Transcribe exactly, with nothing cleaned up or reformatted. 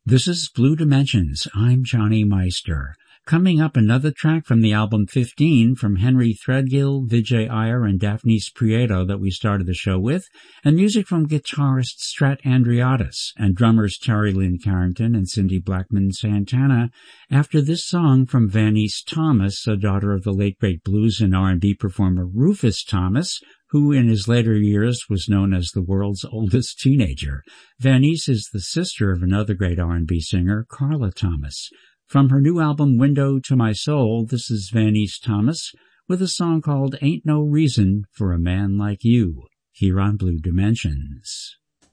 This is Blue Dimensions. I'm Johnny Meister. Coming up, another track from the album fifteen from Henry Threadgill, Vijay Iyer, and Daphnis Prieto that we started the show with, and music from guitarist Strat Andreadis and drummers Terry Lynn Carrington and Cindy Blackman Santana after this song from Vanice Thomas, a daughter of the late great blues and R and B performer Rufus Thomas, who in his later years was known as the world's oldest teenager. Vanice is the sister of another great R and B singer, Carla Thomas. From her new album Window to My Soul, this is Vanice Thomas with a song called Ain't No Reason for a Man Like You, here on Blue Dimensions.